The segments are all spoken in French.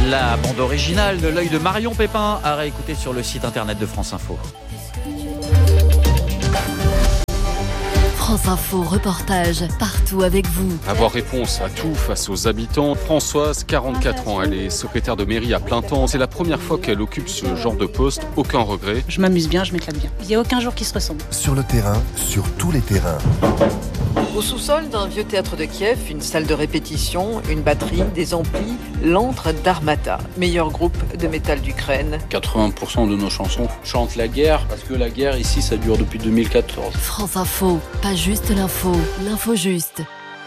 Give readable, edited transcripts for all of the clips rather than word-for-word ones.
La bande originale de L'œil de Marion Pépin à réécouter sur le site internet de France Info. France Info, reportage partout avec vous. Avoir réponse à tout face aux habitants. Françoise, 44 ans, elle est secrétaire de mairie à plein temps. C'est la première fois qu'elle occupe ce genre de poste. Aucun regret. Je m'amuse bien, je m'éclate bien. Il n'y a aucun jour qui se ressemble. Sur le terrain, sur tous les terrains. Au sous-sol d'un vieux théâtre de Kiev, une salle de répétition, une batterie, des amplis, l'antre d'Armata, meilleur groupe de métal d'Ukraine. 80% de nos chansons chantent la guerre, parce que la guerre ici, ça dure depuis 2014. France Info, pas juste l'info, l'info juste.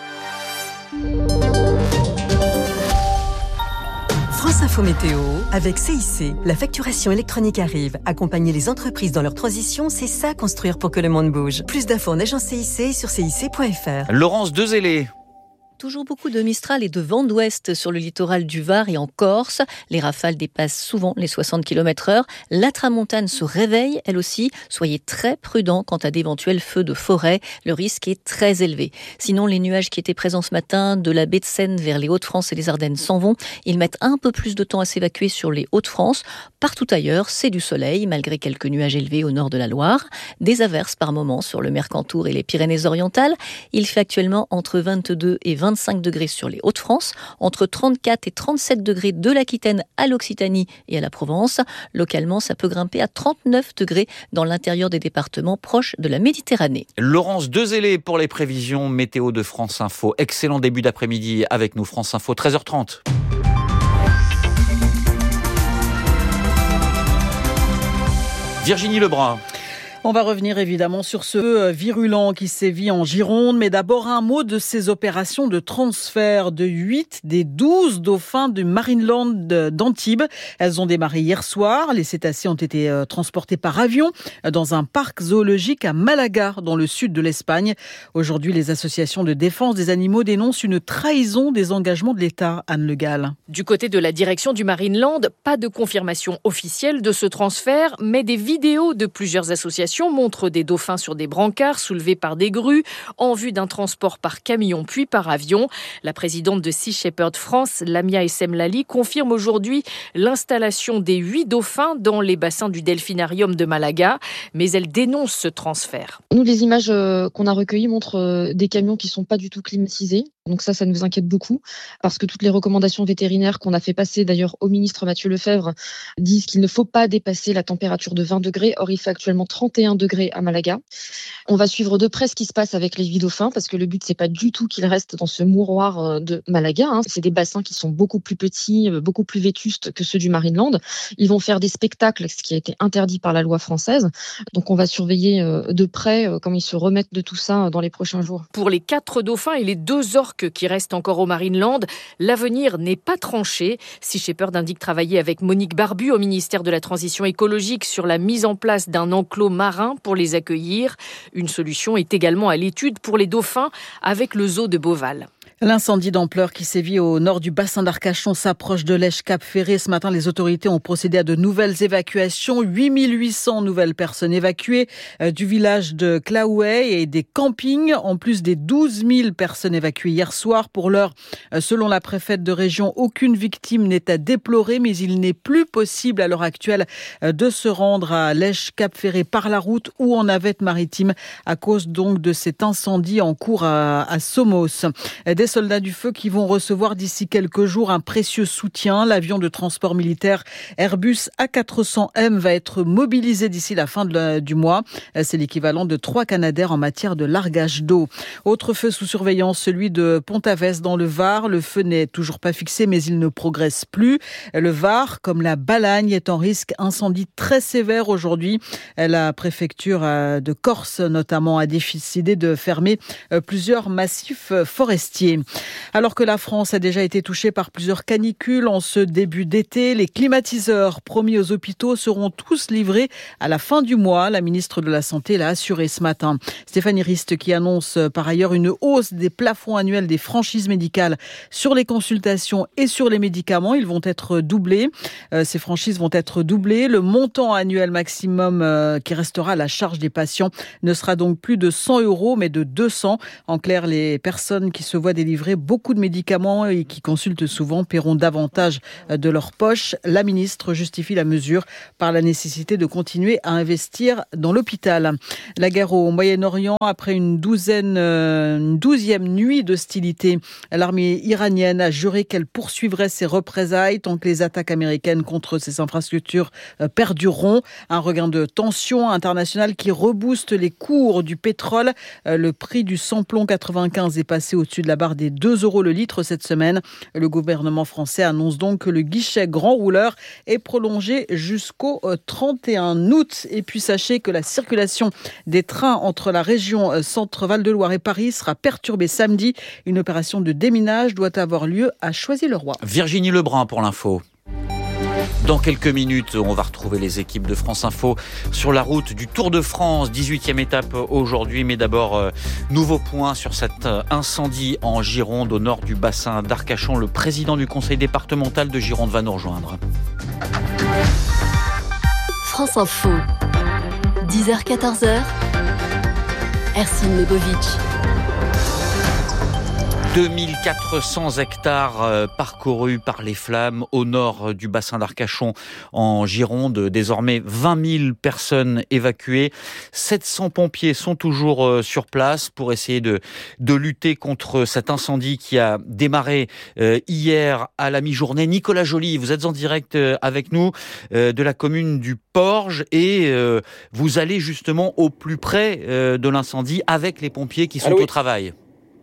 France Info Météo, avec CIC, la facturation électronique arrive. Accompagner les entreprises dans leur transition, c'est ça construire pour que le monde bouge. Plus d'infos en agence CIC et sur cic.fr. Laurence Dezélé. Toujours beaucoup de Mistral et de vent d'ouest sur le littoral du Var et en Corse. Les rafales dépassent souvent les 60 km/h. La tramontane se réveille, elle aussi. Soyez très prudents quant à d'éventuels feux de forêt. Le risque est très élevé. Sinon, les nuages qui étaient présents ce matin de la baie de Seine vers les Hauts-de-France et les Ardennes s'en vont. Ils mettent un peu plus de temps à s'évacuer sur les Hauts-de-France. Partout ailleurs, c'est du soleil, malgré quelques nuages élevés au nord de la Loire. Des averses par moments sur le Mercantour et les Pyrénées-Orientales. Il fait actuellement entre 22 et 25 degrés sur les Hauts-de-France, entre 34 et 37 degrés de l'Aquitaine à l'Occitanie et à la Provence. Localement, ça peut grimper à 39 degrés dans l'intérieur des départements proches de la Méditerranée. Laurence Dezélé pour les prévisions météo de France Info. Excellent début d'après-midi avec nous, France Info, 13h30. Virginie Lebrun. On va revenir évidemment sur ce feu virulent qui sévit en Gironde, mais d'abord un mot de ces opérations de transfert de 8 des 12 dauphins du Marineland d'Antibes. Elles ont démarré hier soir. Les cétacés ont été transportés par avion dans un parc zoologique à Malaga, dans le sud de l'Espagne. Aujourd'hui, les associations de défense des animaux dénoncent une trahison des engagements de l'État. Anne Le Gall. Du côté de la direction du Marineland, pas de confirmation officielle de ce transfert, mais des vidéos de plusieurs associations montrent des dauphins sur des brancards soulevés par des grues en vue d'un transport par camion puis par avion. La présidente de Sea Shepherd France, Lamia Essemlali, confirme aujourd'hui l'installation des 8 dauphins dans les bassins du delphinarium de Malaga, mais elle dénonce ce transfert. Nous, les images qu'on a recueillies montrent des camions qui ne sont pas du tout climatisés. Donc ça nous inquiète beaucoup parce que toutes les recommandations vétérinaires qu'on a fait passer d'ailleurs au ministre Mathieu Lefebvre disent qu'il ne faut pas dépasser la température de 20 degrés. Or, il fait actuellement 31 degrés à Malaga. On va suivre de près ce qui se passe avec les 8 dauphins parce que le but, c'est pas du tout qu'ils restent dans ce mouroir de Malaga. C'est des bassins qui sont beaucoup plus petits, beaucoup plus vétustes que ceux du Marineland. Ils vont faire des spectacles, ce qui a été interdit par la loi française. Donc on va surveiller de près comment ils se remettent de tout ça dans les prochains jours. Pour les 4 dauphins et les 2 orques qui restent encore au Marineland, l'avenir n'est pas tranché. Sea Shepherd indique travailler avec Monique Barbu au ministère de la Transition écologique sur la mise en place d'un enclos marin pour les accueillir. Une solution est également à l'étude pour les dauphins avec le zoo de Beauval. L'incendie d'ampleur qui sévit au nord du bassin d'Arcachon s'approche de Lèche-Cap-Ferré. Ce matin, les autorités ont procédé à de nouvelles évacuations. 8800 nouvelles personnes évacuées du village de Claouet et des campings, en plus des 12 000 personnes évacuées hier soir. Pour l'heure, selon la préfète de région, aucune victime n'est à déplorer, mais il n'est plus possible à l'heure actuelle de se rendre à Lèche-Cap-Ferré par la route ou en navette maritime à cause donc de cet incendie en cours à Somos. Des soldats du feu qui vont recevoir d'ici quelques jours un précieux soutien. L'avion de transport militaire Airbus A400M va être mobilisé d'ici la fin du mois. C'est l'équivalent de 3 Canadair en matière de largage d'eau. Autre feu sous surveillance, celui de Pont-Aves dans le Var. Le feu n'est toujours pas fixé, mais il ne progresse plus. Le Var, comme la Balagne, est en risque incendie très sévère aujourd'hui. La préfecture de Corse, notamment, a décidé de fermer plusieurs massifs forestiers. Alors que la France a déjà été touchée par plusieurs canicules en ce début d'été, les climatiseurs promis aux hôpitaux seront tous livrés à la fin du mois. La ministre de la Santé l'a assuré ce matin. Stéphanie Rist qui annonce par ailleurs une hausse des plafonds annuels des franchises médicales sur les consultations et sur les médicaments. Ils vont être doublés. Ces franchises vont être doublées. Le montant annuel maximum qui restera à la charge des patients ne sera donc plus de 100 € mais de 200. En clair, les personnes qui se voient délivrer beaucoup de médicaments et qui consultent souvent paieront davantage de leur poche. La ministre justifie la mesure par la nécessité de continuer à investir dans l'hôpital. La guerre au Moyen-Orient, après une 12e nuit d'hostilité, l'armée iranienne a juré qu'elle poursuivrait ses représailles tant que les attaques américaines contre ses infrastructures perdureront. Un regain de tension internationale qui rebooste les cours du pétrole. Le prix du samplon 95 est passé au-dessus de la barre des 2 € le litre cette semaine. Le gouvernement français annonce donc que le guichet grand rouleur est prolongé jusqu'au 31 août. Et puis sachez que la circulation des trains entre la région Centre-Val de Loire et Paris sera perturbée samedi. Une opération de déminage doit avoir lieu à Choisy-le-Roi. Virginie Lebrun pour l'info. Dans quelques minutes, on va retrouver les équipes de France Info sur la route du Tour de France, 18e étape aujourd'hui. Mais d'abord, nouveau point sur cet incendie en Gironde, au nord du bassin d'Arcachon. Le président du conseil départemental de Gironde va nous rejoindre. France Info, 10h-14h, Ercine Lebovic. 2400 hectares parcourus par les flammes au nord du bassin d'Arcachon en Gironde. Désormais 20 000 personnes évacuées. 700 pompiers sont toujours sur place pour essayer de lutter contre cet incendie qui a démarré hier à la mi-journée. Nicolas Joly, vous êtes en direct avec nous de la commune du Porge et vous allez justement au plus près de l'incendie avec les pompiers qui sont au travail.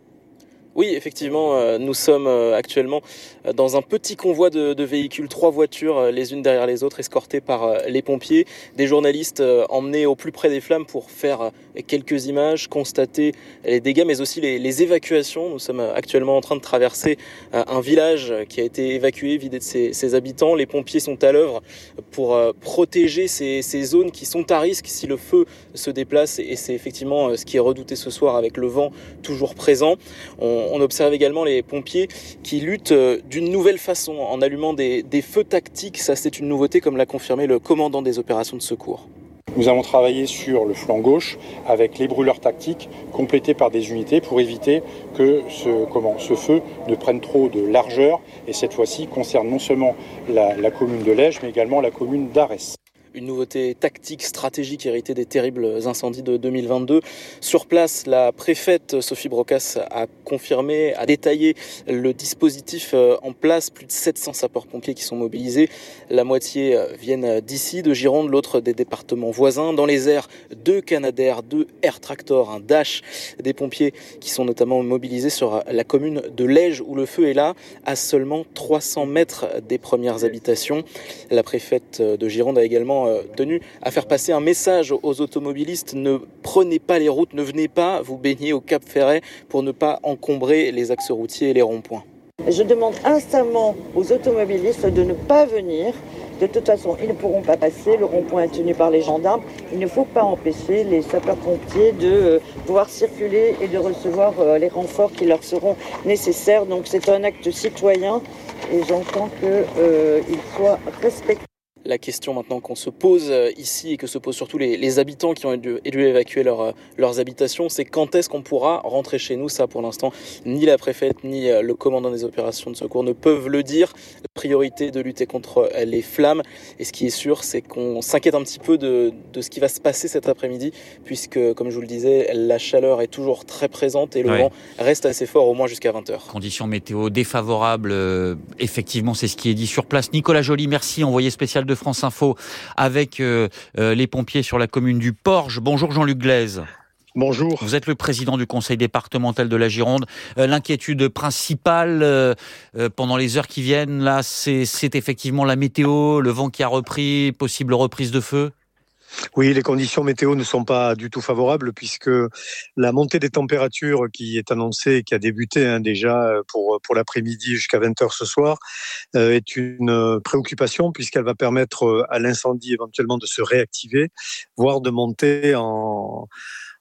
Oui, effectivement, nous sommes actuellement dans un petit convoi de véhicules, 3 voitures les unes derrière les autres, escortées par les pompiers. Des journalistes emmenés au plus près des flammes pour faire quelques images, constater les dégâts, mais aussi les évacuations. Nous sommes actuellement en train de traverser un village qui a été évacué, vidé de ses habitants. Les pompiers sont à l'œuvre pour protéger ces zones qui sont à risque si le feu se déplace. Et c'est effectivement ce qui est redouté ce soir avec le vent toujours présent. On observe également les pompiers qui luttent d'une nouvelle façon en allumant des feux tactiques. Ça, c'est une nouveauté, comme l'a confirmé le commandant des opérations de secours. Nous avons travaillé sur le flanc gauche avec les brûleurs tactiques complétés par des unités pour éviter que ce feu ne prenne trop de largeur et cette fois-ci concerne non seulement la commune de Lège mais également la commune d'Arès. Une nouveauté tactique, stratégique héritée des terribles incendies de 2022. Sur place, la préfète Sophie Brocas a confirmé, a détaillé le dispositif en place. Plus de 700 sapeurs-pompiers qui sont mobilisés. La moitié viennent d'ici, de Gironde, l'autre des départements voisins. Dans les airs, 2 Canadair, 2 Air Tractor, un Dash. Des pompiers qui sont notamment mobilisés sur la commune de Lège où le feu est là, à seulement 300 mètres des premières habitations. La préfète de Gironde a également tenu à faire passer un message aux automobilistes. Ne prenez pas les routes, ne venez pas vous baigner au Cap Ferret pour ne pas encombrer les axes routiers et les ronds-points. Je demande instamment aux automobilistes de ne pas venir. De toute façon, ils ne pourront pas passer. Le rond-point est tenu par les gendarmes. Il ne faut pas empêcher les sapeurs-pompiers de pouvoir circuler et de recevoir les renforts qui leur seront nécessaires. Donc c'est un acte citoyen et j'entends qu'il soit respecté. La question maintenant qu'on se pose ici et que se posent surtout les habitants qui ont dû évacuer leurs habitations, c'est quand est-ce qu'on pourra rentrer chez nous. Ça, pour l'instant, ni la préfète ni le commandant des opérations de secours ne peuvent le dire. La priorité de lutter contre les flammes. Et ce qui est sûr, c'est qu'on s'inquiète un petit peu de ce qui va se passer cet après-midi, puisque, comme je vous le disais, la chaleur est toujours très présente et le vent reste assez fort, au moins jusqu'à 20h. Conditions météo défavorables, effectivement, c'est ce qui est dit sur place. Nicolas Joly, merci, envoyé spécial de France Info avec les pompiers sur la commune du Porge. Bonjour Jean-Luc Glaise. Bonjour. Vous êtes le président du conseil départemental de la Gironde. L'inquiétude principale pendant les heures qui viennent, là, c'est effectivement la météo, le vent qui a repris, possible reprise de feu ? Oui, les conditions météo ne sont pas du tout favorables puisque la montée des températures qui est annoncée et qui a débuté déjà pour l'après-midi jusqu'à 20h ce soir est une préoccupation puisqu'elle va permettre à l'incendie éventuellement de se réactiver, voire de monter en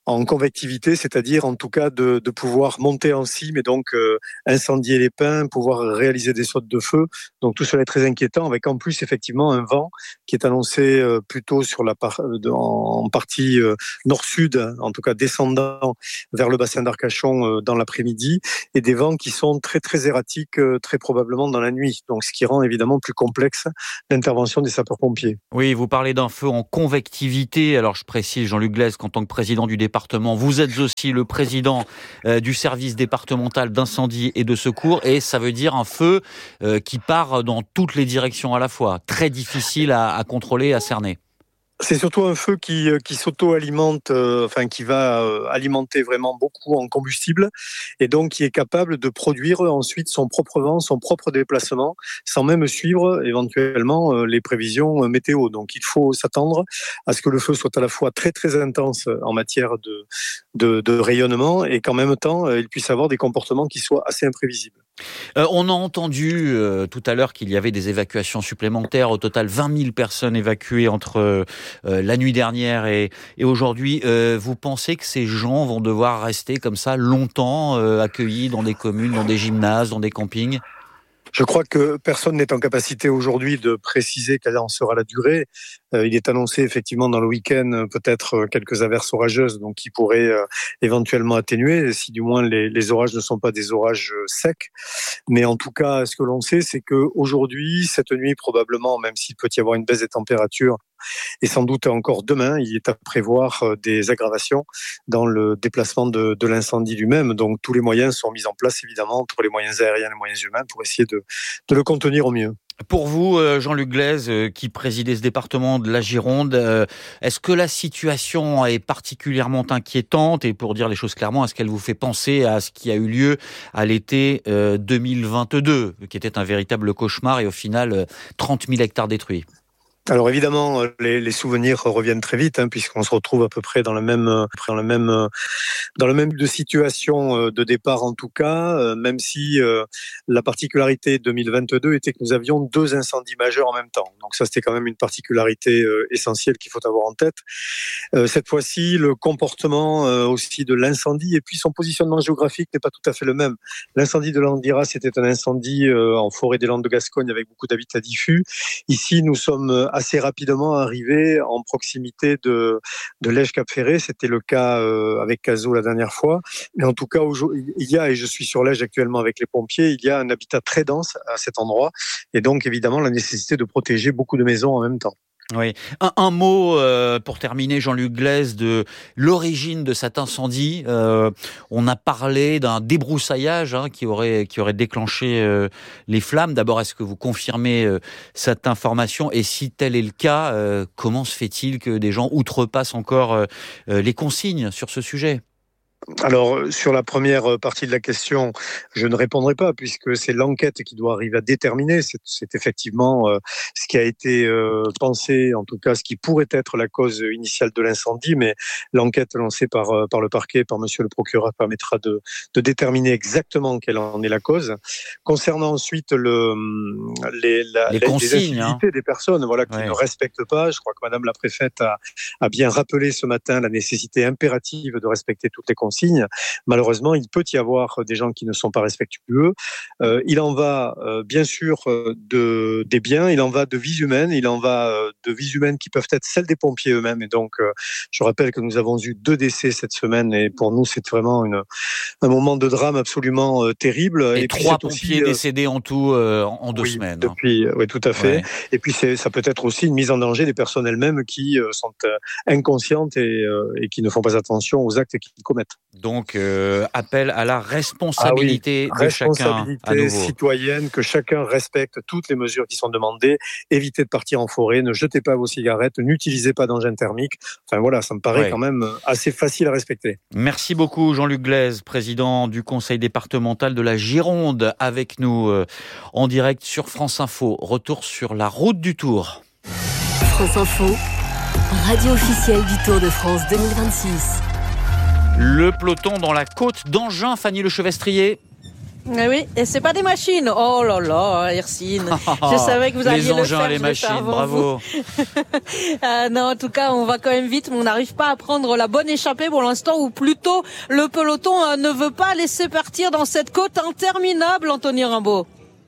en convectivité, c'est-à-dire en tout cas de pouvoir monter en cime et donc incendier les pins, pouvoir réaliser des sautes de feu. Donc tout cela est très inquiétant, avec en plus effectivement un vent qui est annoncé plutôt sur en partie nord-sud, en tout cas descendant vers le bassin d'Arcachon dans l'après-midi, et des vents qui sont très très erratiques, très probablement dans la nuit. Donc ce qui rend évidemment plus complexe l'intervention des sapeurs-pompiers. Oui, vous parlez d'un feu en convectivité. Alors je précise, Jean-Luc Glaise, qu'en tant que président du département, vous êtes aussi le président du service départemental d'incendie et de secours, et ça veut dire un feu qui part dans toutes les directions à la fois. Très difficile à contrôler, à cerner. C'est surtout un feu qui s'auto-alimente, qui va alimenter vraiment beaucoup en combustible, et donc qui est capable de produire ensuite son propre vent, son propre déplacement, sans même suivre éventuellement les prévisions météo. Donc il faut s'attendre à ce que le feu soit à la fois très très intense en matière de rayonnement, et qu'en même temps il puisse avoir des comportements qui soient assez imprévisibles. On a entendu tout à l'heure qu'il y avait des évacuations supplémentaires. Au total, 20 000 personnes évacuées entre la nuit dernière et aujourd'hui. Vous pensez que ces gens vont devoir rester comme ça longtemps accueillis dans des communes, dans des gymnases, dans des campings ? Je crois que personne n'est en capacité aujourd'hui de préciser quelle en sera la durée. Il est annoncé effectivement dans le week-end peut-être quelques averses orageuses, donc qui pourraient éventuellement atténuer, si du moins les orages ne sont pas des orages secs. Mais en tout cas, ce que l'on sait, c'est qu'aujourd'hui, cette nuit probablement, même s'il peut y avoir une baisse des températures, et sans doute encore demain, il est à prévoir des aggravations dans le déplacement de l'incendie lui-même. Donc tous les moyens sont mis en place, évidemment, entre les moyens aériens et les moyens humains, pour essayer de le contenir au mieux. Pour vous, Jean-Luc Glaise, qui présidez ce département de la Gironde, est-ce que la situation est particulièrement inquiétante ? Et pour dire les choses clairement, est-ce qu'elle vous fait penser à ce qui a eu lieu à l'été 2022, qui était un véritable cauchemar, et au final 30 000 hectares détruits ? Alors évidemment, les souvenirs reviennent très vite, puisqu'on se retrouve à peu près dans le même de situation de départ en tout cas, même si la particularité 2022 était que nous avions 2 incendies majeurs en même temps. Donc ça, c'était quand même une particularité essentielle qu'il faut avoir en tête. Cette fois-ci, le comportement aussi de l'incendie et puis son positionnement géographique n'est pas tout à fait le même. L'incendie de l'Andiras, c'était un incendie en forêt des Landes de Gascogne avec beaucoup d'habitats diffus. Ici, nous sommes assez rapidement arrivés en proximité de Lège-Cap-Ferré. C'était le cas avec Cazaux la dernière fois. Mais en tout cas, il y a, et je suis sur Lège actuellement avec les pompiers, il y a un habitat très dense à cet endroit. Et donc, évidemment, la nécessité de protéger beaucoup de maisons en même temps. Oui. Un mot pour terminer, Jean-Luc Glaise, de l'origine de cet incendie. On a parlé d'un débroussaillage qui aurait déclenché les flammes. D'abord, est-ce que vous confirmez cette information ? Et si tel est le cas, comment se fait-il que des gens outrepassent encore les consignes sur ce sujet ? Alors, sur la première partie de la question, je ne répondrai pas, puisque c'est l'enquête qui doit arriver à déterminer. C'est effectivement ce qui a été pensé, en tout cas ce qui pourrait être la cause initiale de l'incendie, mais l'enquête lancée par le parquet, par monsieur le procureur, permettra de déterminer exactement quelle en est la cause. Concernant ensuite les consignes, des personnes qui ne respectent pas, je crois que madame la préfète a bien rappelé ce matin la nécessité impérative de respecter toutes les consignes. Malheureusement, il peut y avoir des gens qui ne sont pas respectueux. Il en va bien sûr des biens, il en va de vies humaines, il en va de vies humaines qui peuvent être celles des pompiers eux-mêmes. Et donc, je rappelle que nous avons eu 2 décès cette semaine, et pour nous, c'est vraiment un moment de drame absolument terrible. Et 3 pompiers décédés en tout en 2 semaines. Oui, tout à fait. Ouais. Et puis, ça peut être aussi une mise en danger des personnes elles-mêmes qui sont inconscientes et qui ne font pas attention aux actes qu'ils commettent. Donc, appel à la responsabilité de chacun. Responsabilité citoyenne, que chacun respecte toutes les mesures qui sont demandées. Évitez de partir en forêt, ne jetez pas vos cigarettes, n'utilisez pas d'engin thermique. Enfin voilà, ça me paraît quand même assez facile à respecter. Merci beaucoup Jean-Luc Glaise, président du conseil départemental de la Gironde, avec nous en direct sur France Info. Retour sur la route du Tour. France Info, radio officielle du Tour de France 2026. Le peloton dans la côte d'Angers, Fanny Lechevestrier. Oui, et c'est pas des machines. Oh là là, Hercine. Je savais que vous alliez le faire. Les machines, bravo. Non, en tout cas, on va quand même vite, mais on n'arrive pas à prendre la bonne échappée pour l'instant, ou plutôt le peloton ne veut pas laisser partir dans cette côte interminable, Anthony Rimbaud.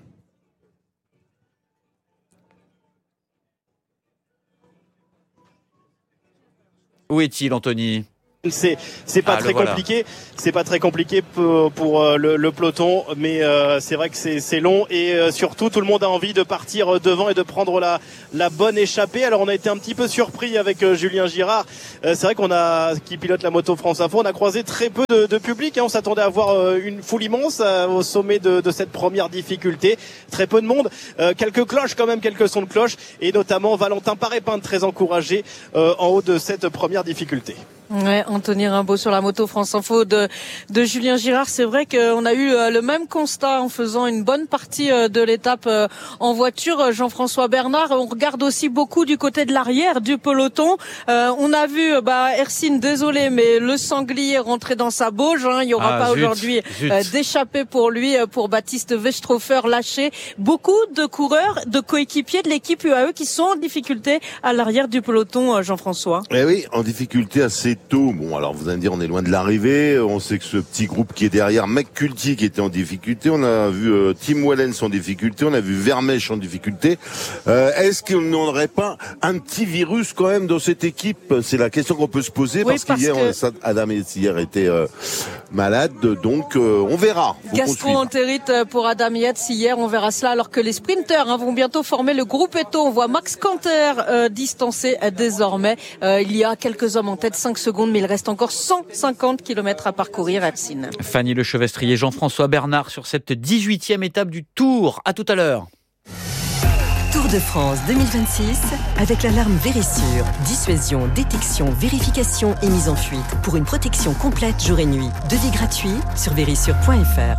Où est-il, Anthony ? C'est pas très compliqué. C'est pas très compliqué pour le peloton, mais c'est vrai que c'est long et surtout tout le monde a envie de partir devant et de prendre la bonne échappée. Alors on a été un petit peu surpris avec Julien Girard. C'est vrai qui pilote la moto France Info, on a croisé très peu de public. On s'attendait à voir une foule immense au sommet de cette première difficulté. Très peu de monde. Quelques cloches quand même, quelques sons de cloche et notamment Valentin Paré-Pin très encouragé en haut de cette première difficulté. Ouais, Anthony Rimbaud sur la moto France Info de Julien Girard. C'est vrai qu'on a eu le même constat en faisant une bonne partie de l'étape en voiture. Jean-François Bernard, on regarde aussi beaucoup du côté de l'arrière du peloton. On a vu, Hercine, désolé, mais le sanglier rentrer dans sa bauge. Il n'y aura pas aujourd'hui d'échappée pour lui, pour Baptiste Westrhofer lâché. Beaucoup de coureurs, de coéquipiers de l'équipe UAE qui sont en difficulté à l'arrière du peloton, Jean-François. Eh oui, en difficulté assez tôt. Bon, alors vous allez me dire, on est loin de l'arrivée. On sait que ce petit groupe qui est derrière, McCulty qui était en difficulté. On a vu Tim Wellens en difficulté. On a vu Vermeersch en difficulté. Est-ce qu'on n'aurait pas un petit virus quand même dans cette équipe ? C'est la question qu'on peut se poser parce qu'hier, Adam Yates hier était malade. Donc, on verra. Gastro-entérite pour Adam Yates hier. On verra cela alors que les sprinters vont bientôt former le groupe Eto. On voit Max Canter distancé désormais. Il y a quelques hommes en tête, 5 secondes, mais il reste encore 150 km à parcourir, Hercine. Fanny Lechevestrier, Jean-François Bernard sur cette 18e étape du Tour. À tout à l'heure. Tour de France 2026 avec l'alarme Vérissure. Dissuasion, détection, vérification et mise en fuite pour une protection complète jour et nuit. Devis gratuit sur vérissure.fr.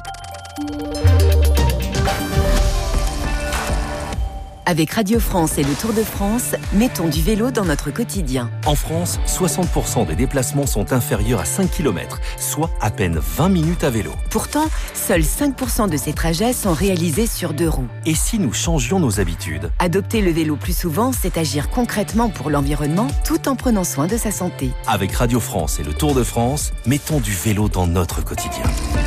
Avec Radio France et le Tour de France, mettons du vélo dans notre quotidien. En France, 60% des déplacements sont inférieurs à 5 km, soit à peine 20 minutes à vélo. Pourtant, seuls 5% de ces trajets sont réalisés sur 2 roues. Et si nous changions nos habitudes ? Adopter le vélo plus souvent, c'est agir concrètement pour l'environnement tout en prenant soin de sa santé. Avec Radio France et le Tour de France, mettons du vélo dans notre quotidien.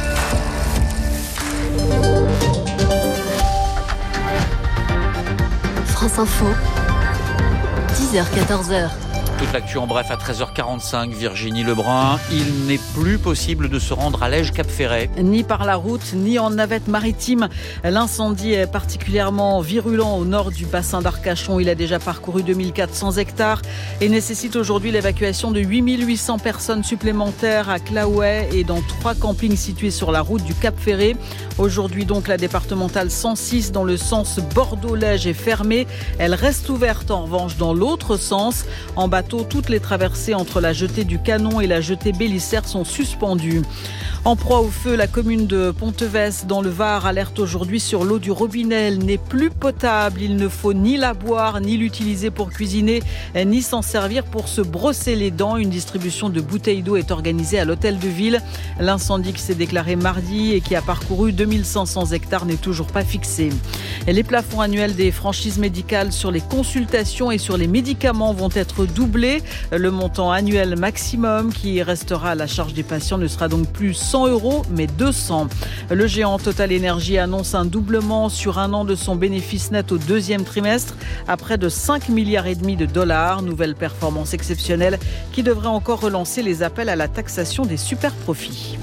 France Info, 10h-14h. Toute l'actu en bref à 13h45, Virginie Lebrun. Il n'est plus possible de se rendre à Lège-Cap-Ferret. Ni par la route, ni en navette maritime. L'incendie est particulièrement virulent au nord du bassin d'Arcachon. Il a déjà parcouru 2400 hectares et nécessite aujourd'hui l'évacuation de 8800 personnes supplémentaires à Claouet et dans 3 campings situés sur la route du Cap-Ferret. Aujourd'hui donc, la départementale 106 dans le sens Bordeaux-Lège est fermée. Elle reste ouverte en revanche dans l'autre sens. En bateau, toutes les traversées entre la jetée du Canon et la jetée Bélisaire sont suspendues. En proie au feu, la commune de Pontevès dans le Var alerte aujourd'hui sur l'eau du robinet. Elle n'est plus potable. Il ne faut ni la boire, ni l'utiliser pour cuisiner, ni s'en servir pour se brosser les dents. Une distribution de bouteilles d'eau est organisée à l'hôtel de ville. L'incendie qui s'est déclaré mardi et qui a parcouru 2500 hectares n'est toujours pas fixé. Et les plafonds annuels des franchises médicales sur les consultations et sur les médicaments vont être doublés. Le montant annuel maximum qui restera à la charge des patients ne sera donc plus 100 €, mais 200. Le géant Total Energy annonce un doublement sur un an de son bénéfice net au 2e trimestre à près de 5,5 milliards de dollars. Nouvelle performance exceptionnelle qui devrait encore relancer les appels à la taxation des super-profits.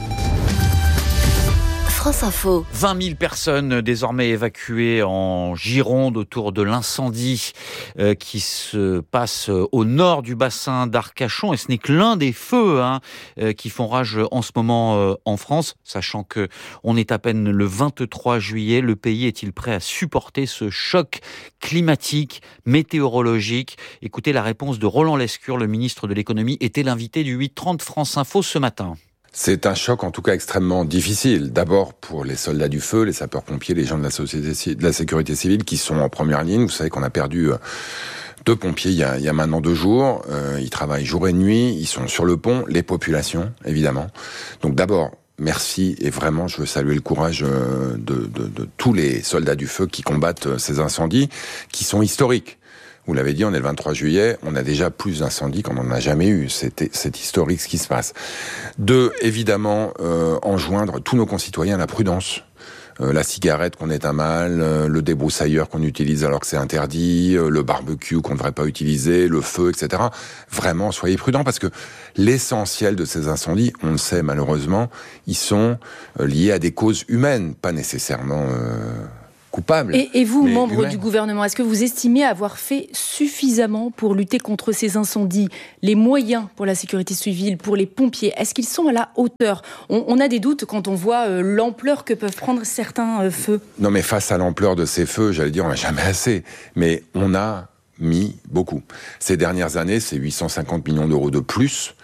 France Info. 20 000 personnes désormais évacuées en Gironde autour de l'incendie qui se passe au nord du bassin d'Arcachon. Et ce n'est que l'un des feux qui font rage en ce moment en France, sachant que on est à peine le 23 juillet. Le pays est-il prêt à supporter ce choc climatique, météorologique ? Écoutez la réponse de Roland Lescure, le ministre de l'économie, était l'invité du 8h30 France Info ce matin. C'est un choc en tout cas extrêmement difficile. D'abord pour les soldats du feu, les sapeurs-pompiers, les gens de la sécurité civile qui sont en première ligne. Vous savez qu'on a perdu 2 pompiers il y a maintenant 2 jours. Ils travaillent jour et nuit, ils sont sur le pont, les populations évidemment. Donc d'abord merci, et vraiment, je veux saluer le courage de tous les soldats du feu qui combattent ces incendies, qui sont historiques. Vous l'avez dit, on est le 23 juillet, on a déjà plus d'incendies qu'on n'en a jamais eu. C'est historique ce qui se passe. 2, évidemment, enjoindre tous nos concitoyens à la prudence. La cigarette qu'on éteint mal, le débroussailleur qu'on utilise alors que c'est interdit, le barbecue qu'on ne devrait pas utiliser, le feu, etc. Vraiment, soyez prudents parce que l'essentiel de ces incendies, on le sait malheureusement, ils sont liés à des causes humaines, pas nécessairement coupables. Et vous, membres du gouvernement, est-ce que vous estimez avoir fait suffisamment pour lutter contre ces incendies? Les moyens pour la sécurité civile, pour les pompiers, est-ce qu'ils sont à la hauteur? On a des doutes quand on voit l'ampleur que peuvent prendre certains feux. Non mais face à l'ampleur de ces feux, j'allais dire, on n'a jamais assez. Mais on a mis beaucoup. Ces dernières années, c'est 850 millions d'euros de plus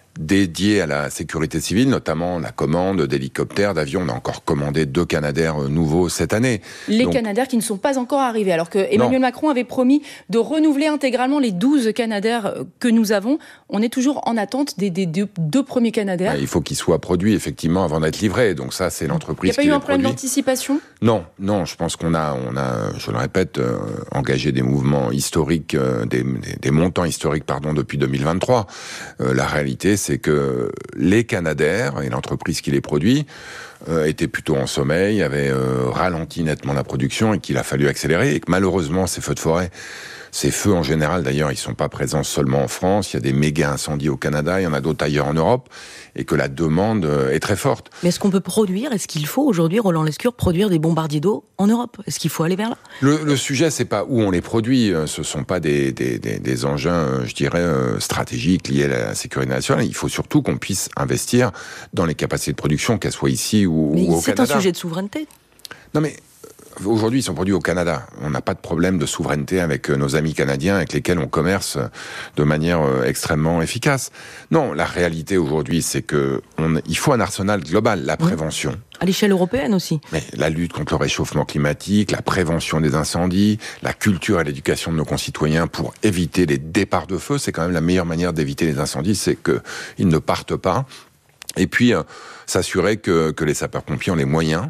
dédiés à la sécurité civile, notamment la commande d'hélicoptères, d'avions. On a encore commandé 2 Canadair nouveaux cette année. Les Canadair qui ne sont pas encore arrivés, alors que Emmanuel Macron avait promis de renouveler intégralement les 12 Canadair que nous avons. On est toujours en attente des 2 premiers Canadair. Il faut qu'ils soient produits, effectivement, avant d'être livrés. Donc ça, c'est l'entreprise qui les produit. Il n'y a pas eu un problème d'anticipation ? Non, je pense qu'on a, je le répète, engagé des mouvements historiques, des montants historiques, depuis 2023. La réalité, c'est que les Canadair et l'entreprise qui les produit étaient plutôt en sommeil, avaient ralenti nettement la production et qu'il a fallu accélérer. Et que malheureusement, ces feux de forêt, ces feux en général d'ailleurs, ils sont pas présents seulement en France. Il y a des méga incendies au Canada, il y en a d'autres ailleurs en Europe, et que la demande est très forte. Mais est-ce qu'on peut produire, est-ce qu'il faut aujourd'hui, Roland Lescure, produire des bombardiers d'eau en Europe? Est-ce qu'il faut aller vers là? Le sujet, c'est pas où on les produit, ce sont pas des engins, je dirais, stratégiques liés à la sécurité nationale. Il faut surtout qu'on puisse investir dans les capacités de production, qu'elles soient ici ou au Canada. C'est un sujet de souveraineté. Non mais aujourd'hui, ils sont produits au Canada. On n'a pas de problème de souveraineté avec nos amis canadiens avec lesquels on commerce de manière extrêmement efficace. Non, la réalité aujourd'hui, c'est que il faut un arsenal global, la prévention. À l'échelle européenne aussi. Mais la lutte contre le réchauffement climatique, la prévention des incendies, la culture et l'éducation de nos concitoyens pour éviter les départs de feu, c'est quand même la meilleure manière d'éviter les incendies, c'est qu'ils ne partent pas. Et puis, s'assurer que les sapeurs-pompiers ont les moyens.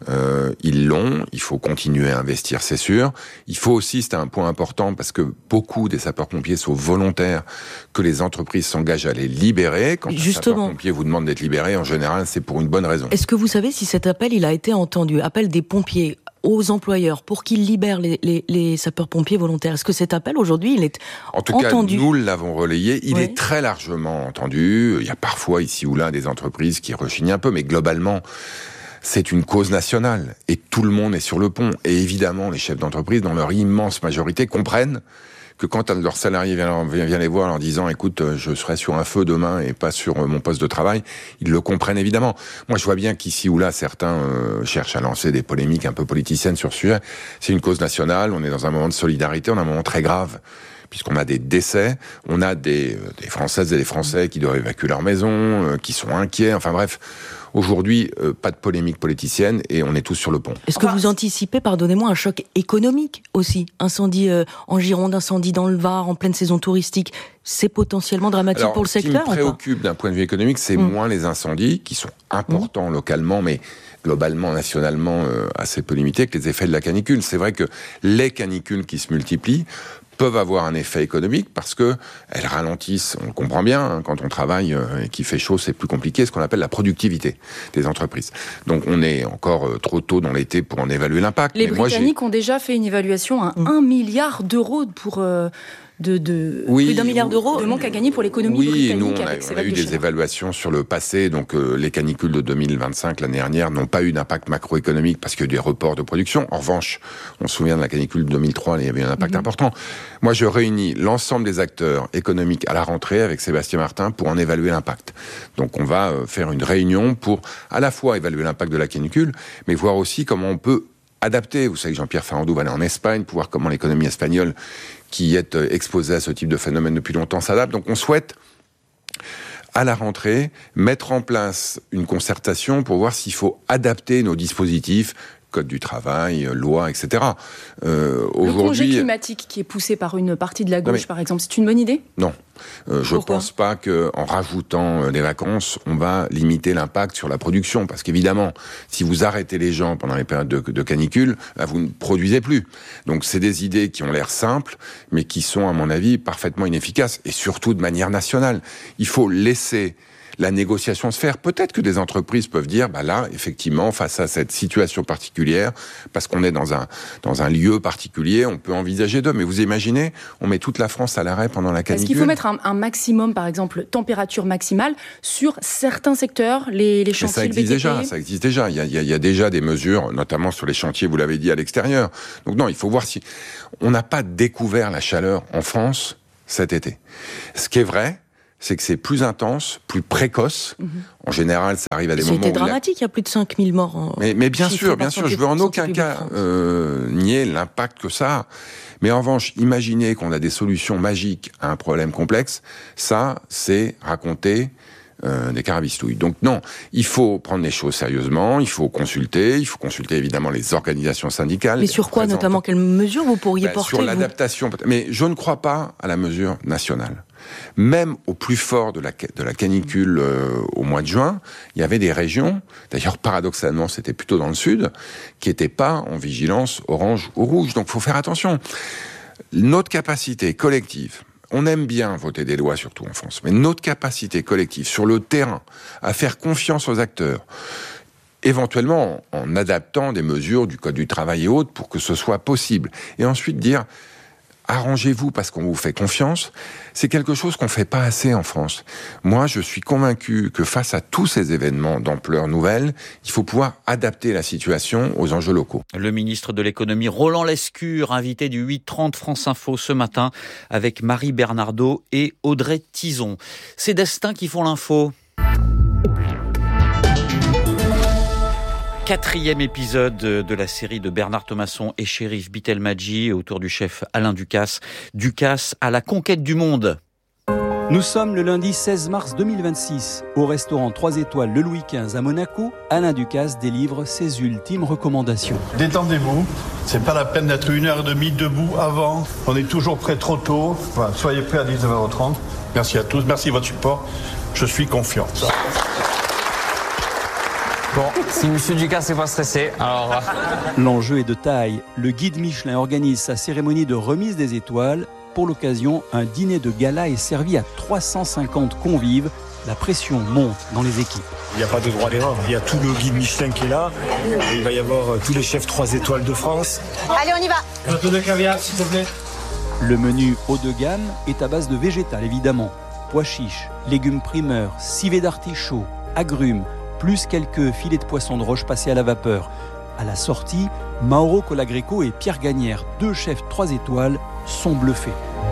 Ils l'ont, il faut continuer à investir, c'est sûr. Il faut aussi, c'est un point important, parce que beaucoup des sapeurs-pompiers sont volontaires, que les entreprises s'engagent à les libérer. Quand un sapeur-pompier vous demande d'être libéré, en général, c'est pour une bonne raison. Est-ce que vous savez si cet appel, il a été entendu? Appel des pompiers aux employeurs pour qu'ils libèrent les sapeurs-pompiers volontaires. Est-ce que cet appel, aujourd'hui, il est entendu? En tout cas, nous l'avons relayé. Il est très largement entendu. Il y a parfois, ici ou là, des entreprises qui rechignent un peu, mais globalement, c'est une cause nationale. Et tout le monde est sur le pont. Et évidemment, les chefs d'entreprise, dans leur immense majorité, comprennent que quand un de leurs salariés vient les voir en leur disant « Écoute, je serai sur un feu demain et pas sur mon poste de travail », ils le comprennent évidemment. Moi, je vois bien qu'ici ou là, certains cherchent à lancer des polémiques un peu politiciennes sur ce sujet. C'est une cause nationale, on est dans un moment de solidarité, on a un moment très grave, puisqu'on a des décès, on a des Françaises et des Français qui doivent évacuer leur maison, qui sont inquiets, enfin bref... Aujourd'hui, pas de polémique politicienne et on est tous sur le pont. Est-ce que vous anticipez, pardonnez-moi, un choc économique aussi? Incendie en Gironde, incendie dans le Var, en pleine saison touristique, c'est potentiellement dramatique pour le secteur? Ce qui me préoccupe d'un point de vue économique, c'est moins les incendies, qui sont importants localement, mais globalement, nationalement, assez peu limités, que les effets de la canicule. C'est vrai que les canicules qui se multiplient peuvent avoir un effet économique parce que elles ralentissent, on le comprend bien, quand on travaille et qu'il fait chaud, c'est plus compliqué, ce qu'on appelle la productivité des entreprises. Donc on est encore trop tôt dans l'été pour en évaluer l'impact. Les Britanniques ont déjà fait une évaluation à 1 milliard d'euros pour... plus d'1 milliard d'euros de manque à gagner pour l'économie britannique. Oui, nous, on a eu des évaluations sur le passé, donc les canicules de 2025, l'année dernière, n'ont pas eu d'impact macroéconomique parce qu'il y a eu des reports de production. En revanche, on se souvient de la canicule de 2003, il y avait un impact important. Moi, je réunis l'ensemble des acteurs économiques à la rentrée avec Sébastien Martin pour en évaluer l'impact. Donc on va faire une réunion pour à la fois évaluer l'impact de la canicule, mais voir aussi comment on peut adapter. Vous savez que Jean-Pierre Farandou va aller en Espagne pour voir comment l'économie espagnole, qui est exposée à ce type de phénomène depuis longtemps, s'adapte. Donc on souhaite, à la rentrée, mettre en place une concertation pour voir s'il faut adapter nos dispositifs code du travail, loi, etc. Le congé climatique qui est poussé par une partie de la gauche, par exemple, c'est une bonne idée ? Non. Je ne pense pas qu'en rajoutant des vacances, on va limiter l'impact sur la production. Parce qu'évidemment, si vous arrêtez les gens pendant les périodes de canicule, vous ne produisez plus. Donc c'est des idées qui ont l'air simples, mais qui sont, à mon avis, parfaitement inefficaces. Et surtout de manière nationale. Il faut laisser la négociation se faire. Peut-être que des entreprises peuvent dire, là, effectivement, face à cette situation particulière, parce qu'on est dans un lieu particulier, on peut envisager d'eux. Mais vous imaginez, on met toute la France à l'arrêt pendant la canicule. Est-ce qu'il faut mettre un maximum, par exemple, température maximale sur certains secteurs, les chantiers, ça existe déjà. Il y a déjà des mesures, notamment sur les chantiers, vous l'avez dit, à l'extérieur. Donc non, il faut voir si on n'a pas découvert la chaleur en France cet été. Ce qui est vrai, c'est que c'est plus intense, plus précoce. En général, ça arrive à des moments où... C'était dramatique, il y a plus de 5000 morts. Mais bien sûr, je veux en aucun cas nier l'impact que ça a. Mais en revanche, imaginez qu'on a des solutions magiques à un problème complexe, ça, c'est raconter des carabistouilles. Donc non, il faut prendre les choses sérieusement, il faut consulter évidemment les organisations syndicales. Mais sur quoi, notamment, quelles mesures vous pourriez porter sur l'adaptation, mais je ne crois pas à la mesure nationale. Même au plus fort de la canicule au mois de juin, il y avait des régions, d'ailleurs paradoxalement c'était plutôt dans le sud, qui n'étaient pas en vigilance orange ou rouge. Donc il faut faire attention. Notre capacité collective, on aime bien voter des lois, surtout en France, mais notre capacité collective sur le terrain à faire confiance aux acteurs, éventuellement en adaptant des mesures du Code du travail et autres pour que ce soit possible, et ensuite dire arrangez-vous parce qu'on vous fait confiance, c'est quelque chose qu'on ne fait pas assez en France. Moi, je suis convaincu que face à tous ces événements d'ampleur nouvelle, il faut pouvoir adapter la situation aux enjeux locaux. Le ministre de l'économie Roland Lescure, invité du 8h30 France Info ce matin avec Marie Bernardo et Audrey Tizon. C'est Destin qui font l'info. 4e épisode de la série de Bernard Thomasson et Chérif Bitelmadji autour du chef Alain Ducasse. Ducasse à la conquête du monde. Nous sommes le lundi 16 mars 2026. Au restaurant 3 étoiles Le Louis XV à Monaco, Alain Ducasse délivre ses ultimes recommandations. Détendez-vous, c'est pas la peine d'être 1h30 debout avant. On est toujours prêt trop tôt. Voilà, soyez prêts à 19h30. Merci à tous, merci de votre support. Je suis confiant. Bon, si M. Ducasse n'est pas stressé, alors... L'enjeu est de taille. Le guide Michelin organise sa cérémonie de remise des étoiles. Pour l'occasion, un dîner de gala est servi à 350 convives. La pression monte dans les équipes. Il n'y a pas de droit d'erreur. Il y a tout le guide Michelin qui est là. Et il va y avoir tous les chefs 3 étoiles de France. Allez, on y va. Un peu de caviar, s'il te plaît. Le menu haut de gamme est à base de végétal, évidemment. Pois chiches, légumes primeurs, civet d'artichaut, agrumes, plus quelques filets de poisson de roche passés à la vapeur. À la sortie, Mauro Colagreco et Pierre Gagnère, 2 chefs 3 étoiles, sont bluffés.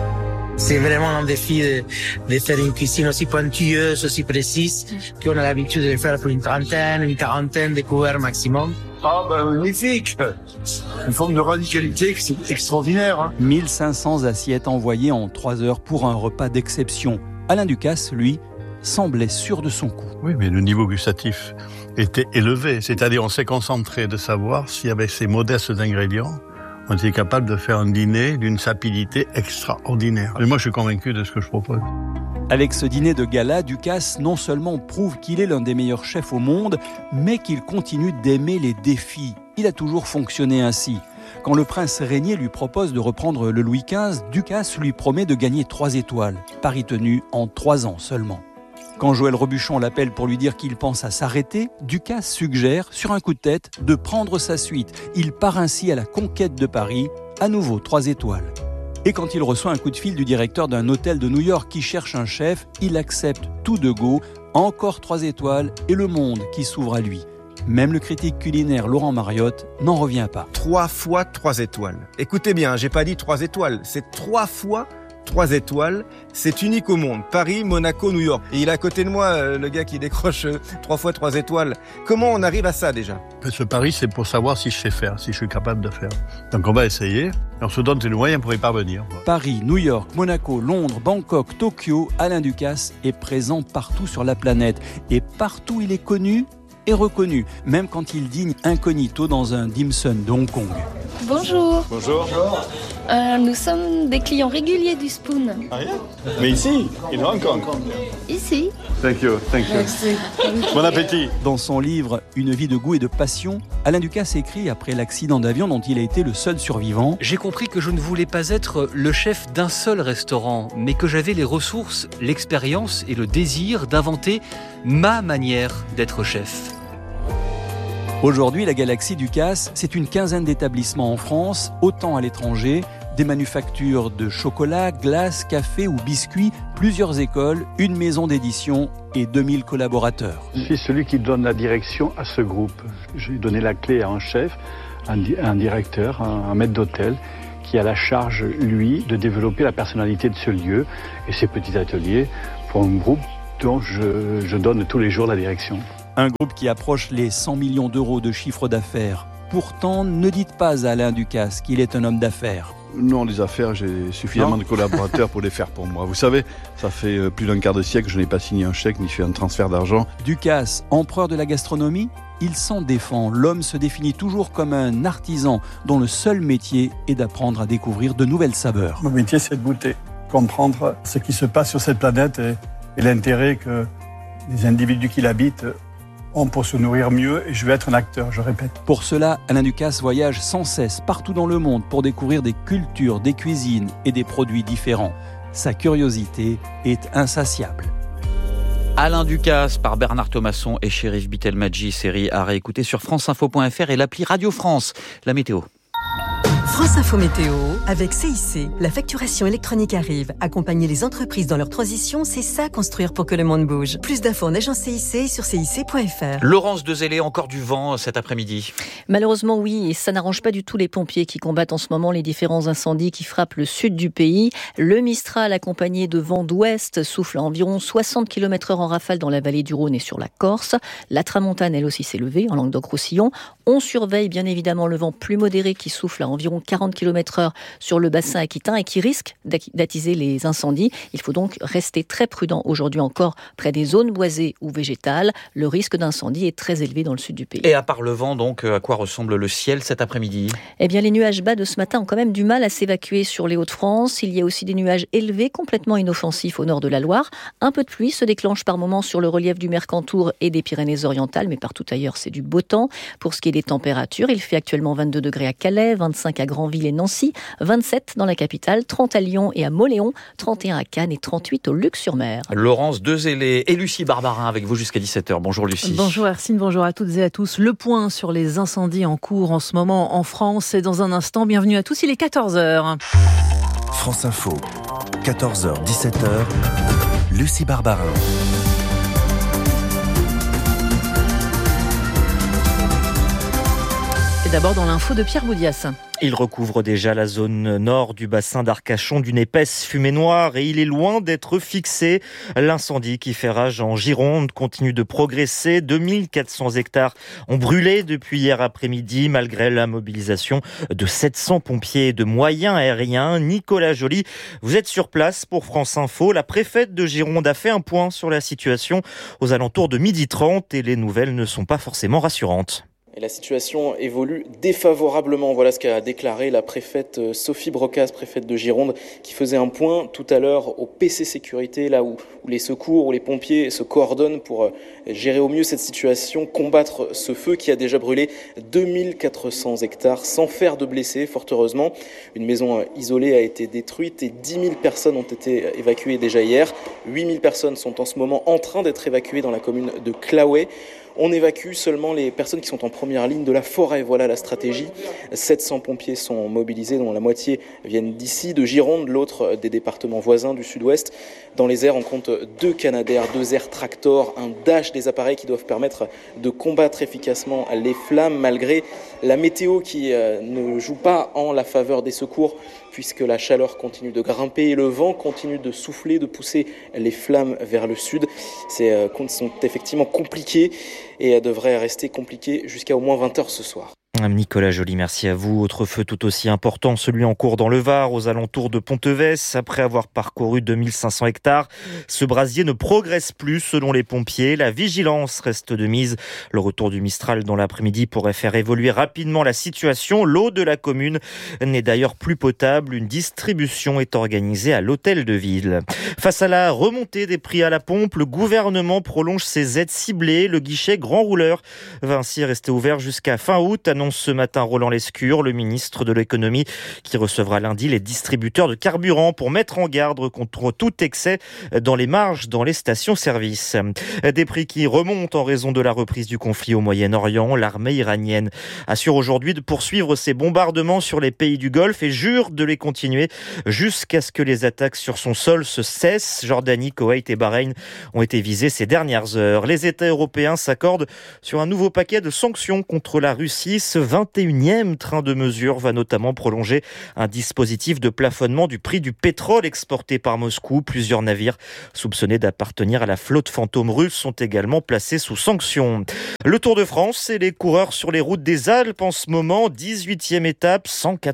C'est vraiment un défi de faire une cuisine aussi pointueuse, aussi précise, qu'on a l'habitude de faire pour une trentaine, une quarantaine de couverts maximum. Ah magnifique. Une forme de radicalité extraordinaire. 1500 assiettes envoyées en 3 heures pour un repas d'exception. Alain Ducasse, lui, semblait sûr de son coup. Oui, mais le niveau gustatif était élevé. C'est-à-dire, on s'est concentré de savoir si, avec ces modestes ingrédients, on était capable de faire un dîner d'une sapidité extraordinaire. Et moi, je suis convaincu de ce que je propose. Avec ce dîner de gala, Ducasse non seulement prouve qu'il est l'un des meilleurs chefs au monde, mais qu'il continue d'aimer les défis. Il a toujours fonctionné ainsi. Quand le prince Régnier lui propose de reprendre le Louis XV, Ducasse lui promet de gagner 3 étoiles. Pari tenu en 3 ans seulement. Quand Joël Robuchon l'appelle pour lui dire qu'il pense à s'arrêter, Ducasse suggère, sur un coup de tête, de prendre sa suite. Il part ainsi à la conquête de Paris, à nouveau 3 étoiles. Et quand il reçoit un coup de fil du directeur d'un hôtel de New York qui cherche un chef, il accepte tout de go, encore 3 étoiles et le monde qui s'ouvre à lui. Même le critique culinaire Laurent Mariotte n'en revient pas. 3 fois 3 étoiles. Écoutez bien, j'ai pas dit 3 étoiles, c'est 3 fois 3 étoiles, c'est unique au monde. Paris, Monaco, New York. Et il est à côté de moi, le gars qui décroche 3 fois 3 étoiles. Comment on arrive à ça déjà ? Ce pari, c'est pour savoir si je sais faire, si je suis capable de faire. Donc on va essayer, et on se donne les moyens pour y parvenir. Paris, New York, Monaco, Londres, Bangkok, Tokyo, Alain Ducasse est présent partout sur la planète. Et partout il est connu est reconnu, même quand il dîne incognito dans un dim sum de Hong Kong. Bonjour. Bonjour. Nous sommes des clients réguliers du Spoon. Ah, yeah. Mais ici, in Hong Kong. Ici. Thank you. Merci. Bon appétit. Dans son livre « Une vie de goût et de passion », Alain Ducasse écrit, après l'accident d'avion dont il a été le seul survivant: J'ai compris que je ne voulais pas être le chef d'un seul restaurant, mais que j'avais les ressources, l'expérience et le désir d'inventer ma manière d'être chef. Aujourd'hui, la Galaxie Ducasse, c'est une quinzaine d'établissements en France, autant à l'étranger, des manufactures de chocolat, glace, café ou biscuits, plusieurs écoles, une maison d'édition et 2000 collaborateurs. Je suis celui qui donne la direction à ce groupe. J'ai donné la clé à un chef, un directeur, un maître d'hôtel, qui a la charge, lui, de développer la personnalité de ce lieu et ses petits ateliers pour un groupe dont je donne tous les jours la direction. Un groupe qui approche les 100 millions d'euros de chiffre d'affaires. Pourtant, ne dites pas à Alain Ducasse qu'il est un homme d'affaires. Non, les affaires, j'ai suffisamment de collaborateurs pour les faire pour moi. Vous savez, ça fait plus d'un quart de siècle que je n'ai pas signé un chèque ni fait un transfert d'argent. Ducasse, empereur de la gastronomie, il s'en défend. L'homme se définit toujours comme un artisan dont le seul métier est d'apprendre à découvrir de nouvelles saveurs. Mon métier, c'est de goûter, comprendre ce qui se passe sur cette planète et l'intérêt que les individus qui l'habitent ont pour se nourrir mieux, et je vais être un acteur, je répète. Pour cela, Alain Ducasse voyage sans cesse partout dans le monde pour découvrir des cultures, des cuisines et des produits différents. Sa curiosité est insatiable. Alain Ducasse par Bernard Thomasson et Chérif Bitelmadji, série à réécouter sur franceinfo.fr et l'appli Radio France. La météo. France Info Météo, avec CIC. La facturation électronique arrive. Accompagner les entreprises dans leur transition, c'est ça construire pour que le monde bouge. Plus d'infos en agence CIC et sur cic.fr. Laurence Dezélé, encore du vent cet après-midi. Malheureusement oui, et ça n'arrange pas du tout les pompiers qui combattent en ce moment les différents incendies qui frappent le sud du pays. Le Mistral, accompagné de vent d'ouest, souffle à environ 60 km/h en rafale dans la vallée du Rhône et sur la Corse. La tramontane, elle aussi, s'est levée en Languedoc-Roussillon. On surveille bien évidemment le vent plus modéré qui souffle à environ 40 km/h sur le bassin aquitain et qui risque d'attiser les incendies. Il faut donc rester très prudent aujourd'hui encore près des zones boisées ou végétales. Le risque d'incendie est très élevé dans le sud du pays. Et à part le vent, donc, à quoi ressemble le ciel cet après-midi ? Eh bien, les nuages bas de ce matin ont quand même du mal à s'évacuer sur les Hauts-de-France. Il y a aussi des nuages élevés, complètement inoffensifs au nord de la Loire. Un peu de pluie se déclenche par moments sur le relief du Mercantour et des Pyrénées-Orientales, mais partout ailleurs, c'est du beau temps. Pour ce qui est des températures, il fait actuellement 22 degrés à Calais, 25 à Granville et Nancy, 27 dans la capitale, 30 à Lyon et à Mauléon, 31 à Cannes et 38 au Luc-sur-Mer. Laurence Dezélé et Lucie Barbarin avec vous jusqu'à 17h. Bonjour Lucie. Bonjour Hercine, bonjour à toutes et à tous. Le point sur les incendies en cours en ce moment en France et dans un instant. Bienvenue à tous, il est 14h. France Info, 14h, 17h, Lucie Barbarin. D'abord dans l'info de Pierre Boudias. Il recouvre déjà la zone nord du bassin d'Arcachon d'une épaisse fumée noire et il est loin d'être fixé. L'incendie qui fait rage en Gironde continue de progresser. 2400 hectares ont brûlé depuis hier après-midi malgré la mobilisation de 700 pompiers et de moyens aériens. Nicolas Joly, vous êtes sur place pour France Info. La préfète de Gironde a fait un point sur la situation aux alentours de 12h30 et les nouvelles ne sont pas forcément rassurantes. Et la situation évolue défavorablement. Voilà ce qu'a déclaré la préfète Sophie Brocas, préfète de Gironde, qui faisait un point tout à l'heure au PC Sécurité, là où les secours, où les pompiers se coordonnent pour gérer au mieux cette situation, combattre ce feu qui a déjà brûlé 2400 hectares sans faire de blessés, fort heureusement. Une maison isolée a été détruite et 10 000 personnes ont été évacuées déjà hier. 8 000 personnes sont en ce moment en train d'être évacuées dans la commune de Claouet. On évacue seulement les personnes qui sont en première ligne de la forêt. Voilà la stratégie. 700 pompiers sont mobilisés, dont la moitié viennent d'ici, de Gironde, l'autre des départements voisins du sud-ouest. Dans les airs, on compte 2 Canadair, 2 Air Tractor, un Dash, des appareils qui doivent permettre de combattre efficacement les flammes, malgré la météo qui ne joue pas en la faveur des secours, puisque la chaleur continue de grimper et le vent continue de souffler, de pousser les flammes vers le sud. Ces comptes sont effectivement compliqués et devraient rester compliqués jusqu'à au moins 20h ce soir. Nicolas Joly, merci à vous. Autre feu tout aussi important, celui en cours dans le Var, aux alentours de Ponteves. Après avoir parcouru 2500 hectares, ce brasier ne progresse plus selon les pompiers. La vigilance reste de mise. Le retour du Mistral dans l'après-midi pourrait faire évoluer rapidement la situation. L'eau de la commune n'est d'ailleurs plus potable. Une distribution est organisée à l'hôtel de ville. Face à la remontée des prix à la pompe, le gouvernement prolonge ses aides ciblées. Le guichet grand rouleur va ainsi rester ouvert jusqu'à fin août, annonce ce matin Roland Lescure, le ministre de l'économie, qui recevra lundi les distributeurs de carburant pour mettre en garde contre tout excès dans les marges dans les stations-service. Des prix qui remontent en raison de la reprise du conflit au Moyen-Orient. L'armée iranienne assure aujourd'hui de poursuivre ses bombardements sur les pays du Golfe et jure de les continuer jusqu'à ce que les attaques sur son sol se cessent. Jordanie, Koweït et Bahreïn ont été visés ces dernières heures. Les États européens s'accordent sur un nouveau paquet de sanctions contre la Russie. Ce 21e train de mesures va notamment prolonger un dispositif de plafonnement du prix du pétrole exporté par Moscou. Plusieurs navires soupçonnés d'appartenir à la flotte fantôme russe sont également placés sous sanctions. Le Tour de France et les coureurs sur les routes des Alpes en ce moment. 18e étape,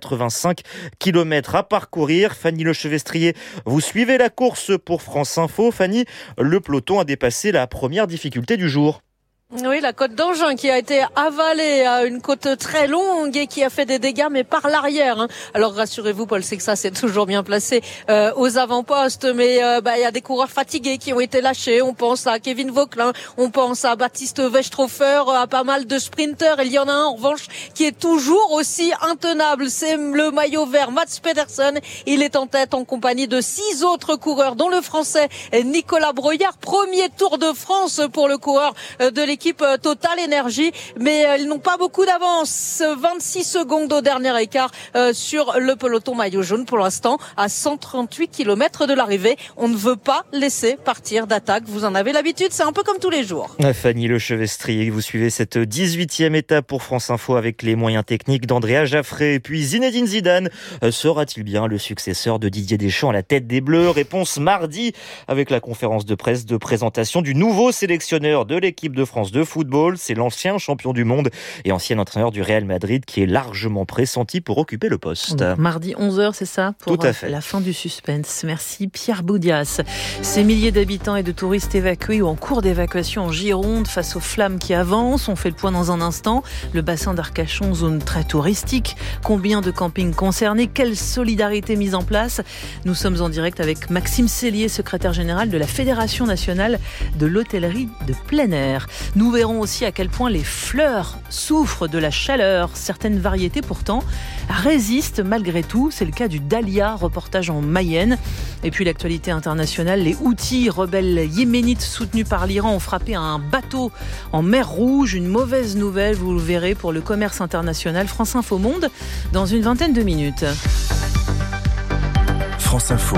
185 km à parcourir. Fanny Lechevestrier, vous suivez la course pour France Info. Fanny, le peloton a dépassé la première difficulté du jour. Oui, la côte d'Angin qui a été avalée à une côte très longue et qui a fait des dégâts, mais par l'arrière. Alors rassurez-vous, Paul Sexas c'est toujours bien placé aux avant-postes, mais il y a des coureurs fatigués qui ont été lâchés. On pense à Kevin Vauquelin, on pense à Baptiste Westrhofer, à pas mal de sprinteurs. Il y en a un en revanche qui est toujours aussi intenable. C'est le maillot vert, Mats Pedersen. Il est en tête en compagnie de 6 autres coureurs, dont le Français Nicolas Broyard. Premier Tour de France pour le coureur de l'équipe Total Énergie, mais ils n'ont pas beaucoup d'avance. 26 secondes au dernier écart sur le peloton maillot jaune pour l'instant, à 138 km de l'arrivée. On ne veut pas laisser partir d'attaque. Vous en avez l'habitude, c'est un peu comme tous les jours. Fanny Lechevestrier, vous suivez cette 18e étape pour France Info avec les moyens techniques d'Andrea Jaffré. Et puis Zinedine Zidane, sera-t-il bien le successeur de Didier Deschamps à la tête des Bleus? Réponse mardi avec la conférence de presse de présentation du nouveau sélectionneur de l'équipe de France de football. C'est l'ancien champion du monde et ancien entraîneur du Real Madrid qui est largement pressenti pour occuper le poste. Mardi 11h, c'est ça? Pour tout à fait. La fin du suspense. Merci Pierre Boudias. Ces milliers d'habitants et de touristes évacués ou en cours d'évacuation en Gironde face aux flammes qui avancent. On fait le point dans un instant. Le bassin d'Arcachon, zone très touristique. Combien de campings concernés? Quelle solidarité mise en place? Nous sommes en direct avec Maxime Sellier, secrétaire général de la Fédération nationale de l'hôtellerie de plein air. Nous verrons aussi à quel point les fleurs souffrent de la chaleur. Certaines variétés pourtant résistent malgré tout. C'est le cas du dahlia, reportage en Mayenne. Et puis l'actualité internationale, les Houthis, rebelles yéménites soutenus par l'Iran, ont frappé un bateau en mer Rouge. Une mauvaise nouvelle, vous le verrez, pour le commerce international. France Info Monde, dans une vingtaine de minutes. France Info,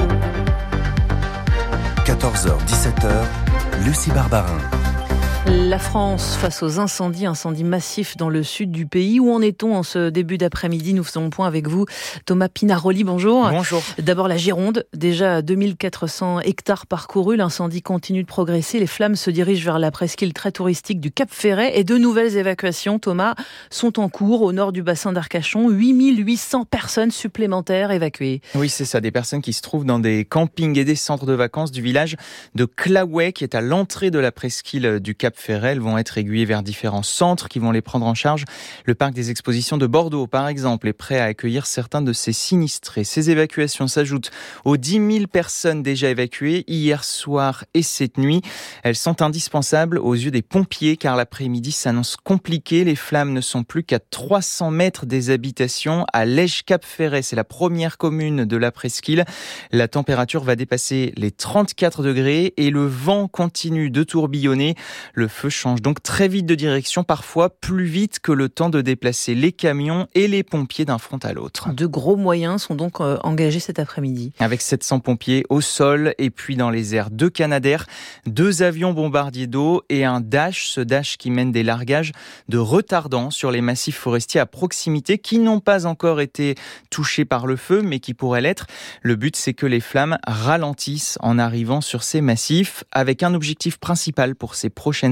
14h, 17h, Lucie Barbarin. La France face aux incendies massifs dans le sud du pays. Où en est-on en ce début d'après-midi? Nous faisons le point avec vous. Thomas Pinaroli, bonjour. Bonjour. D'abord la Gironde, déjà 2400 hectares parcourus. L'incendie continue de progresser. Les flammes se dirigent vers la presqu'île très touristique du Cap Ferret. Et de nouvelles évacuations, Thomas, sont en cours au nord du bassin d'Arcachon. 8800 personnes supplémentaires évacuées. Oui, c'est ça. Des personnes qui se trouvent dans des campings et des centres de vacances du village de Claouet, qui est à l'entrée de la presqu'île du Cap Ferret. Elles vont être aiguillées vers différents centres qui vont les prendre en charge. Le parc des expositions de Bordeaux, par exemple, est prêt à accueillir certains de ses sinistrés. Ces évacuations s'ajoutent aux 10 000 personnes déjà évacuées hier soir et cette nuit. Elles sont indispensables aux yeux des pompiers car l'après-midi s'annonce compliqué. Les flammes ne sont plus qu'à 300 mètres des habitations à Lège-Cap Ferret. C'est la première commune de la presqu'île. La température va dépasser les 34 degrés et le vent continue de tourbillonner. Le feu change donc très vite de direction, parfois plus vite que le temps de déplacer les camions et les pompiers d'un front à l'autre. De gros moyens sont donc engagés cet après-midi. Avec 700 pompiers au sol et puis dans les airs, 2 Canadair, 2 avions bombardiers d'eau et un Dash, ce Dash qui mène des largages de retardants sur les massifs forestiers à proximité qui n'ont pas encore été touchés par le feu mais qui pourraient l'être. Le but, c'est que les flammes ralentissent en arrivant sur ces massifs avec un objectif principal pour ces prochaines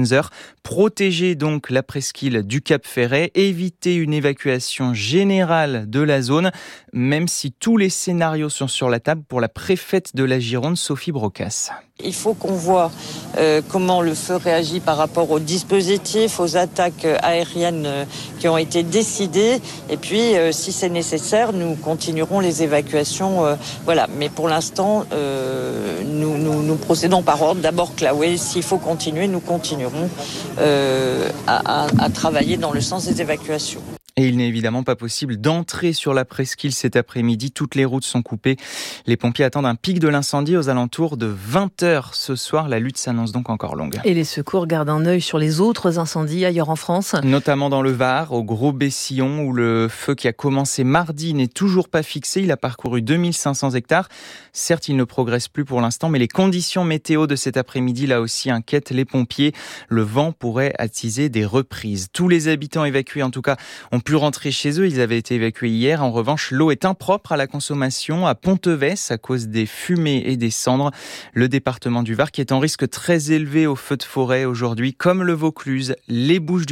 heures. Protéger donc la presqu'île du Cap Ferret, éviter une évacuation générale de la zone, même si tous les scénarios sont sur la table pour la préfète de la Gironde, Sophie Brocas. Il faut qu'on voit comment le feu réagit par rapport aux dispositifs, aux attaques aériennes qui ont été décidées. Et puis, si c'est nécessaire, nous continuerons les évacuations. Voilà. Mais pour l'instant, nous procédons par ordre. D'abord, Claouet, s'il faut continuer, nous continuerons à travailler dans le sens des évacuations. Et il n'est évidemment pas possible d'entrer sur la presqu'île cet après-midi. Toutes les routes sont coupées. Les pompiers attendent un pic de l'incendie aux alentours de 20h ce soir. La lutte s'annonce donc encore longue. Et les secours gardent un œil sur les autres incendies ailleurs en France. Notamment dans le Var, au Gros-Bessillon, où le feu qui a commencé mardi n'est toujours pas fixé. Il a parcouru 2500 hectares. Certes, il ne progresse plus pour l'instant, mais les conditions météo de cet après-midi, là aussi, inquiètent les pompiers. Le vent pourrait attiser des reprises. Tous les habitants évacués, en tout cas, ont pu rentrer chez eux. Ils avaient été évacués hier. En revanche, l'eau est impropre à la consommation à Ponteves à cause des fumées et des cendres. Le département du Var qui est en risque très élevé au feu de forêt aujourd'hui, comme le Vaucluse, les Bouches